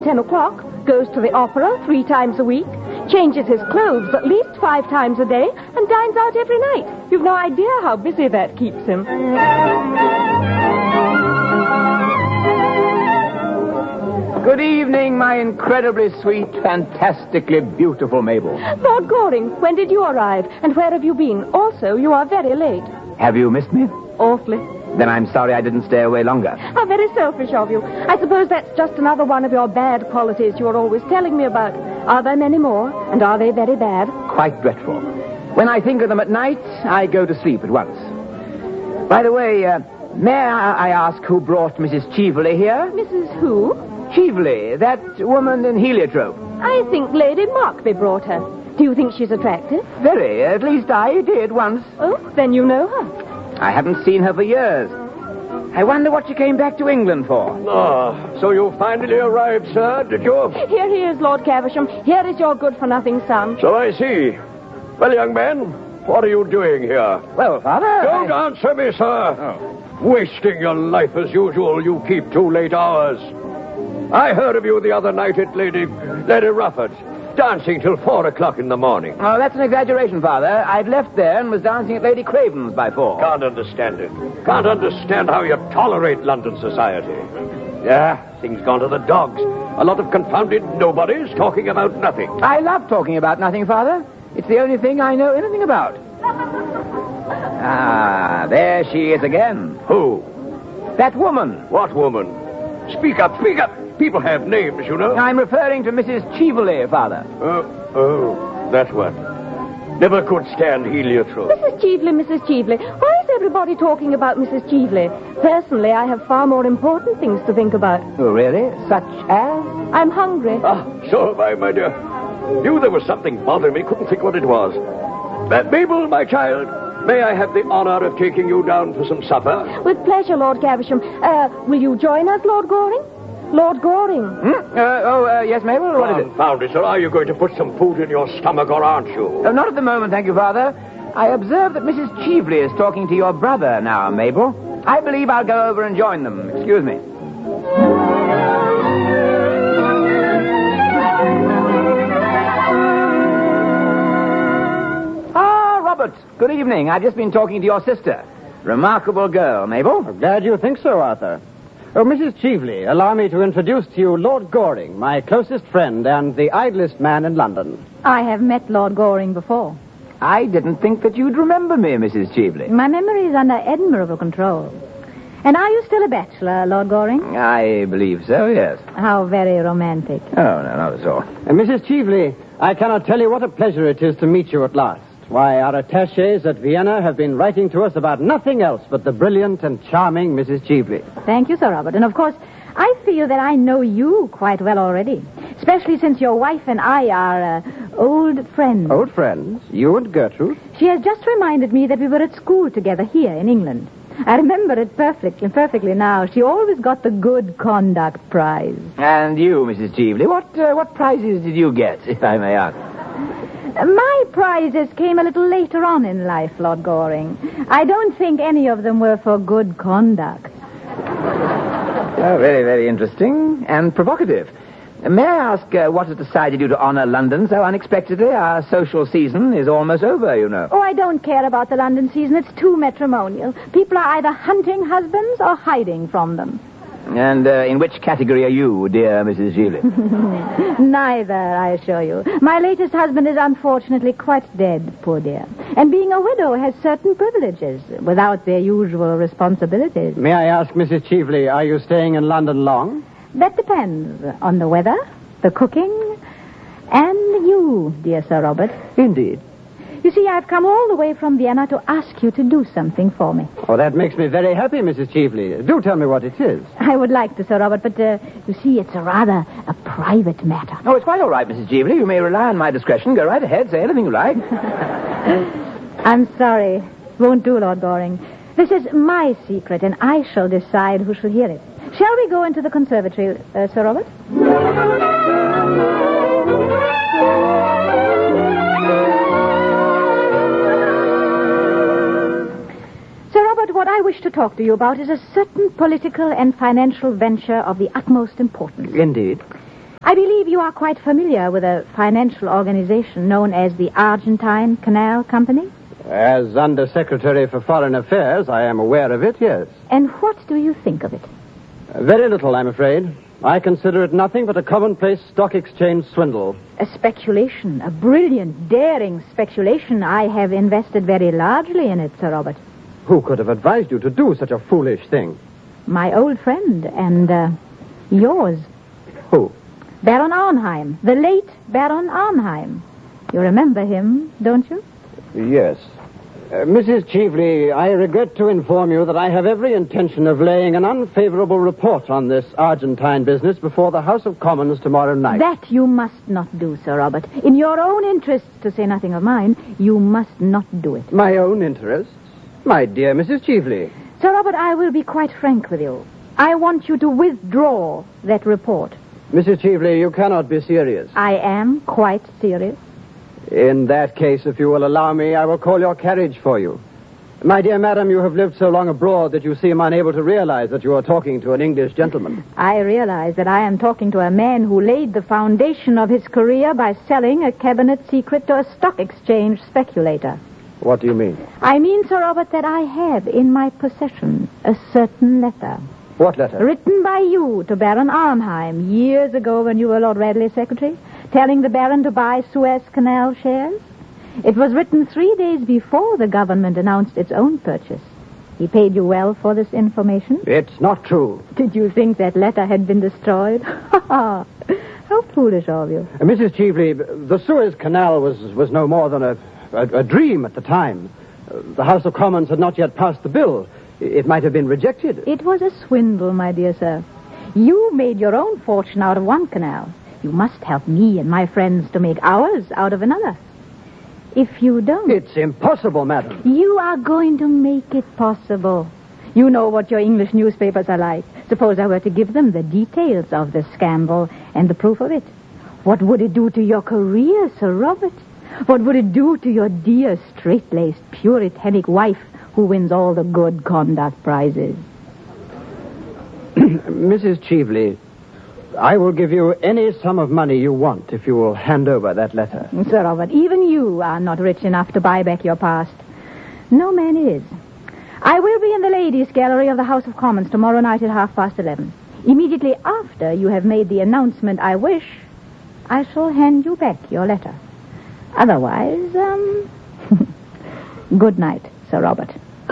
10 o'clock, goes to the opera 3 times a week, changes his clothes at least 5 times a day, and dines out every night. You've no idea how busy that keeps him. Good evening, my incredibly sweet, fantastically beautiful Mabel. Lord Goring, when did you arrive, and where have you been? Also, you are very late. Have you missed me? Awfully. Then I'm sorry I didn't stay away longer. How very selfish of you. I suppose that's just another one of your bad qualities you're always telling me about. Are there many more, and are they very bad? Quite dreadful. When I think of them at night, I go to sleep at once. By the way, may I ask who brought Mrs. Cheveley here? Mrs. who? Cheveley, that woman in heliotrope. I think Lady Markby brought her. Do you think she's attractive? Very. At least I did once. Oh, then you know her. I haven't seen her for years. I wonder what she came back to England for. So you finally arrived, sir, did you? Here he is, Lord Caversham. Here is your good-for-nothing son. So I see. Well, young man, what are you doing here? Well, Father... Don't answer me, sir. Oh. Wasting your life as usual. You keep too late hours. I heard of you the other night at Lady Rufford's, dancing till 4 o'clock in the morning. Oh, that's an exaggeration, Father. I'd left there and was dancing at Lady Craven's by 4. Can't understand it. Can't understand how you tolerate London society. Yeah, things gone to the dogs. A lot of confounded nobodies talking about nothing. I love talking about nothing, Father. It's the only thing I know anything about. Ah, there she is again. Who? That woman. What woman? Speak up, speak up. People have names, you know. I'm referring to Mrs. Cheveley, Father. Oh, that one. Never could stand heliotrope. Mrs. Cheveley. Why is everybody talking about Mrs. Cheveley? Personally, I have far more important things to think about. Oh, really? Such as? I'm hungry. So am I, my dear. Knew there was something bothering me, couldn't think what it was. Mabel, my child, may I have the honor of taking you down for some supper? With pleasure, Lord Caversham. Will you join us, Lord Goring? Lord Goring. Yes, Mabel, what is it? Confound it, sir. Are you going to put some food in your stomach, or aren't you? Not at the moment, thank you, Father. I observe that Mrs. Cheveley is talking to your brother now, Mabel. I believe I'll go over and join them. Excuse me. Robert, good evening. I've just been talking to your sister. Remarkable girl, Mabel. I'm glad you think so, Arthur. Oh, Mrs. Cheveley, allow me to introduce to you Lord Goring, my closest friend and the idlest man in London. I have met Lord Goring before. I didn't think that you'd remember me, Mrs. Cheveley. My memory is under admirable control. And are you still a bachelor, Lord Goring? I believe so, yes. How very romantic. Oh, no, not at all. Mrs. Cheveley, I cannot tell you what a pleasure it is to meet you at last. Why, our attaches at Vienna have been writing to us about nothing else but the brilliant and charming Mrs. Cheveley. Thank you, Sir Robert. And, of course, I feel that I know you quite well already, especially since your wife and I are old friends. Old friends? You and Gertrude? She has just reminded me that we were at school together here in England. I remember it perfectly now. She always got the good conduct prize. And you, Mrs. Cheveley, what prizes did you get, if I may ask? My prizes came a little later on in life, Lord Goring. I don't think any of them were for good conduct. Oh, very, very interesting and provocative. May I ask what has decided you to honor London so unexpectedly? Our social season is almost over, you know. Oh, I don't care about the London season. It's too matrimonial. People are either hunting husbands or hiding from them. And in which category are you, dear Mrs. Cheveley? Neither, I assure you. My latest husband is unfortunately quite dead, poor dear. And being a widow has certain privileges without their usual responsibilities. May I ask, Mrs. Cheveley, are you staying in London long? That depends on the weather, the cooking, and you, dear Sir Robert. Indeed. You see, I've come all the way from Vienna to ask you to do something for me. Oh, that makes me very happy, Mrs. Cheveley. Do tell me what it is. I would like to, Sir Robert, but, you see, it's rather a private matter. Oh, it's quite all right, Mrs. Cheveley. You may rely on my discretion. Go right ahead. Say anything you like. I'm sorry. Won't do, Lord Goring. This is my secret, and I shall decide who shall hear it. Shall we go into the conservatory, Sir Robert? What I wish to talk to you about is a certain political and financial venture of the utmost importance. Indeed. I believe you are quite familiar with a financial organization known as the Argentine Canal Company. As Undersecretary for Foreign Affairs, I am aware of it, yes. And what do you think of it? Very little, I'm afraid. I consider it nothing but a commonplace stock exchange swindle. A speculation, a brilliant, daring speculation. I have invested very largely in it, Sir Robert. Who could have advised you to do such a foolish thing? My old friend and yours. Who? Baron Arnheim, the late Baron Arnheim. You remember him, don't you? Yes. Mrs. Cheveley, I regret to inform you that I have every intention of laying an unfavorable report on this Argentine business before the House of Commons tomorrow night. That you must not do, Sir Robert. In your own interests, to say nothing of mine, you must not do it. My own interests? My dear Mrs. Cheveley. Sir Robert, I will be quite frank with you. I want you to withdraw that report. Mrs. Cheveley, you cannot be serious. I am quite serious. In that case, if you will allow me, I will call your carriage for you. My dear madam, you have lived so long abroad that you seem unable to realize that you are talking to an English gentleman. I realize that I am talking to a man who laid the foundation of his career by selling a cabinet secret to a stock exchange speculator. What do you mean? I mean, Sir Robert, that I have in my possession a certain letter. What letter? Written by you to Baron Arnheim years ago when you were Lord Radley's secretary, telling the Baron to buy Suez Canal shares. It was written 3 days before the government announced its own purchase. He paid you well for this information? It's not true. Did you think that letter had been destroyed? How foolish of you. Mrs. Cheveley, the Suez Canal was no more than a dream at the time. The House of Commons had not yet passed the bill. It might have been rejected. It was a swindle, my dear sir. You made your own fortune out of one canal. You must help me and my friends to make ours out of another. If you don't... It's impossible, madam. You are going to make it possible. You know what your English newspapers are like. Suppose I were to give them the details of the scandal and the proof of it. What would it do to your career, Sir Robert? What would it do to your dear, straight-laced, puritanic wife who wins all the good conduct prizes? Mrs. Cheveley, I will give you any sum of money you want if you will hand over that letter. Sir Robert, even you are not rich enough to buy back your past. No man is. I will be in the ladies' gallery of the House of Commons tomorrow night at 11:30. Immediately after you have made the announcement I wish, I shall hand you back your letter. Otherwise, good night, Sir Robert.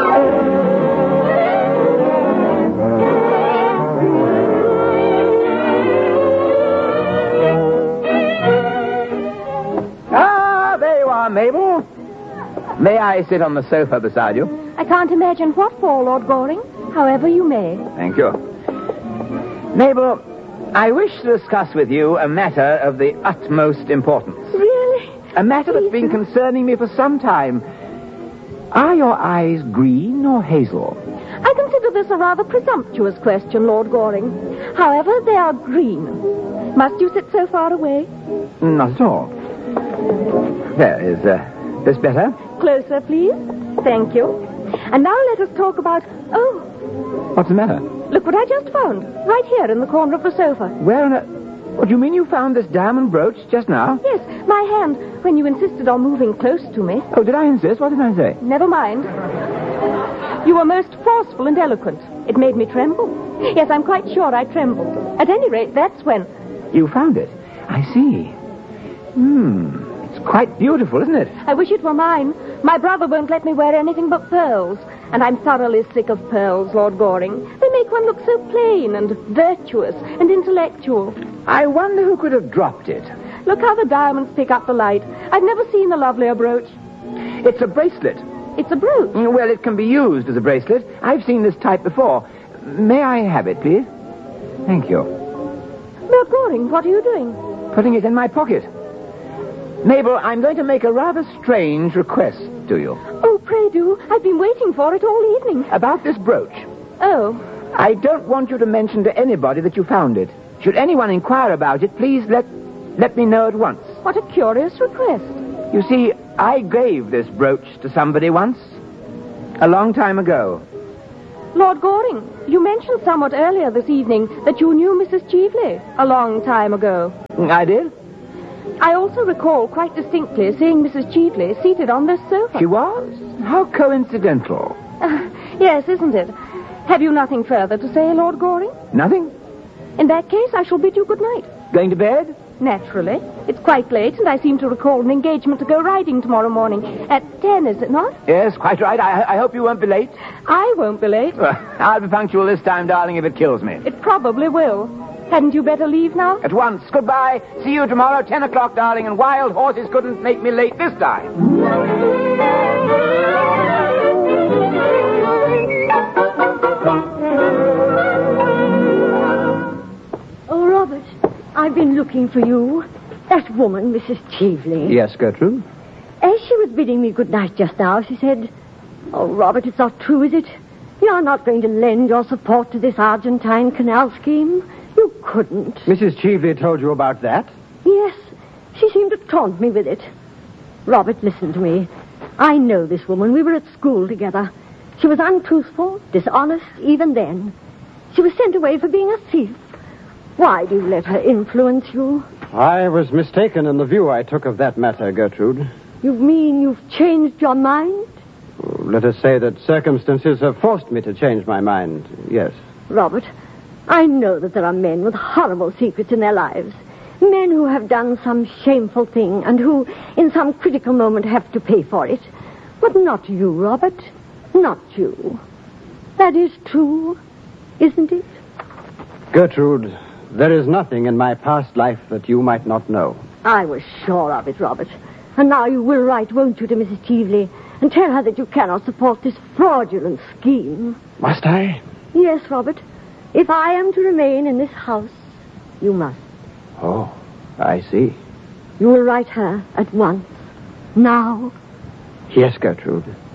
There you are, Mabel. May I sit on the sofa beside you? I can't imagine what for, Lord Goring. However you may. Thank you. Mabel, I wish to discuss with you a matter of the utmost importance. Really? A matter that's been concerning me for some time. Are your eyes green or hazel? I consider this a rather presumptuous question, Lord Goring. However, they are green. Must you sit so far away? Not at all. There, is this better? Closer, please. Thank you. And now let us talk about... Oh, What's the matter? look what I just found. Right here in the corner of the sofa. Where on earth... What do you mean you found this diamond brooch just now? Yes, my hand, when you insisted on moving close to me. Oh, did I insist? What did I say? Never mind. You were most forceful and eloquent. It made me tremble. Yes, I'm quite sure I trembled. At any rate, that's when... You found it. I see. It's quite beautiful, isn't it? I wish it were mine. My brother won't let me wear anything but pearls. And I'm thoroughly sick of pearls, Lord Goring. They make one look so plain and virtuous and intellectual. I wonder who could have dropped it. Look how the diamonds pick up the light. I've never seen a lovelier brooch. It's a bracelet. It's a brooch. Well, it can be used as a bracelet. I've seen this type before. May I have it, please? Thank you. Lord Goring, what are you doing? Putting it in my pocket. Mabel, I'm going to make a rather strange request to you. Oh, pray do. I've been waiting for it all evening. About this brooch. Oh, I don't want you to mention to anybody that you found it. Should anyone inquire about it, please let me know at once. what a curious request. You see, I gave this brooch to somebody once. A long time ago. Lord Goring, you mentioned somewhat earlier this evening that you knew Mrs. Cheveley a long time ago. I did? I also recall quite distinctly seeing Mrs. Cheveley seated on this sofa. She was? How coincidental. Yes, isn't it? Have you nothing further to say, Lord Goring? Nothing? In that case, I shall bid you good night. Going to bed? Naturally. It's quite late, and I seem to recall an engagement to go riding tomorrow morning. At 10, is it not? Yes, quite right. I hope you won't be late. I won't be late. I'll be punctual this time, darling, if it kills me. It probably will. Hadn't you better leave now? At once. Goodbye. See you tomorrow, 10 o'clock, darling, and wild horses couldn't make me late this time. Oh, Robert, I've been looking for you. That woman, Mrs. Cheveley. Yes, Gertrude? As she was bidding me good night just now, she said, "Oh, Robert, it's not true, is it? You're not going to lend your support to this Argentine canal scheme? You couldn't." Mrs. Cheveley told you about that? Yes, she seemed to taunt me with it. Robert, listen to me. I know this woman. We were at school together. She was untruthful, dishonest, even then. She was sent away for being a thief. Why do you let her influence you? I was mistaken in the view I took of that matter, Gertrude. You mean you've changed your mind? Let us say that circumstances have forced me to change my mind, yes. Robert, I know that there are men with horrible secrets in their lives. Men who have done some shameful thing and who, in some critical moment, have to pay for it. But not you, Robert. Not you. That is true, isn't it? Gertrude, there is nothing in my past life that you might not know. I was sure of it, Robert. And now you will write, won't you, to Mrs. Cheveley, and tell her that you cannot support this fraudulent scheme. Must I? Yes, Robert. If I am to remain in this house, you must. Oh, I see. You will write her at once. Now. Yes, Gertrude.